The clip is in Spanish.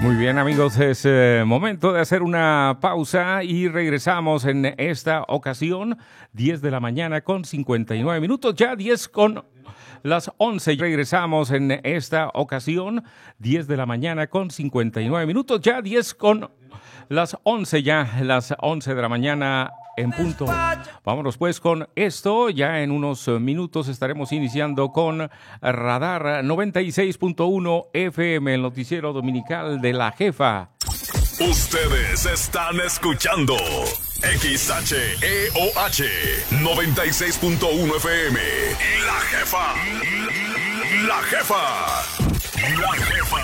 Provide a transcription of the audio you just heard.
Muy bien, amigos, es momento de hacer una pausa y regresamos en esta ocasión, 10 de la mañana con 59 minutos, ya 10 con las 11. Regresamos en esta ocasión, 10 de la mañana con 59 minutos, ya 10 con las 11, ya las 11 de la mañana en punto. Vámonos pues con esto. Ya en unos minutos estaremos iniciando con Radar 96.1 FM, el noticiero dominical de La Jefa. Ustedes están escuchando XHEOH 96.1 FM. La Jefa. La Jefa. La Jefa.